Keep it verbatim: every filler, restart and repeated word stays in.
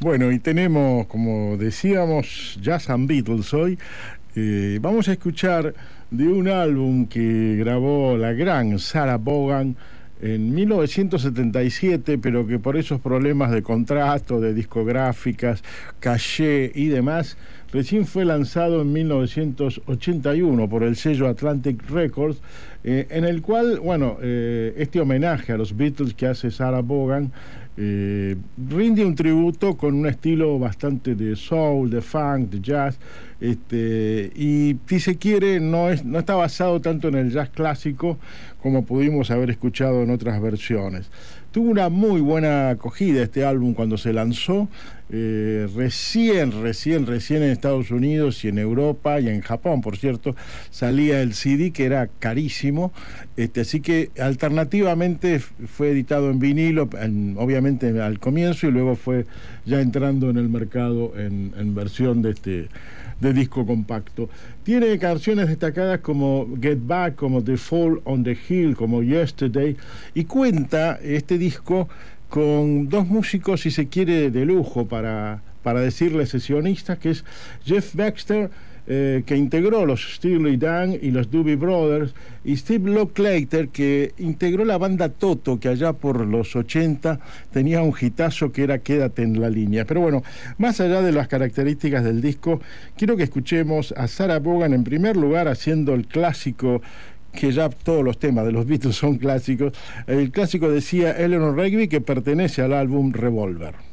Bueno, y tenemos, como decíamos, Jazz and Beatles hoy. Eh, vamos a escuchar de un álbum que grabó la gran Sarah Vaughan en mil novecientos setenta y siete, pero que por esos problemas de contrato, de discográficas, caché y demás, recién fue lanzado en mil novecientos ochenta y uno por el sello Atlantic Records, eh, en el cual, bueno, eh, este homenaje a los Beatles que hace Sarah Vaughan eh, rinde un tributo con un estilo bastante de soul, de funk, de jazz, este, y si se quiere no, es, no está basado tanto en el jazz clásico como pudimos haber escuchado en otras versiones. Tuvo una muy buena acogida este álbum cuando se lanzó, eh, recién, recién, recién en Estados Unidos y en Europa y en Japón, por cierto, salía el C D que era carísimo, este, así que alternativamente fue editado en vinilo, en, obviamente al comienzo, y luego fue ya entrando en el mercado en, en versión de este de disco compacto. Tiene canciones destacadas como Get Back, como The Fall on the Hill, como Yesterday, y cuenta este disco con dos músicos, si se quiere, de lujo, para, para decirle sesionistas, que es Jeff Baxter, eh, que integró los Steely Dan y los Doobie Brothers, y Steve Lukather, que integró la banda Toto, que allá por los ochenta tenía un hitazo que era Quédate en la línea. Pero bueno, más allá de las características del disco, quiero que escuchemos a Sarah Vaughan en primer lugar haciendo el clásico, que ya todos los temas de los Beatles son clásicos, el clásico, decía Eleanor Rigby, que pertenece al álbum Revolver.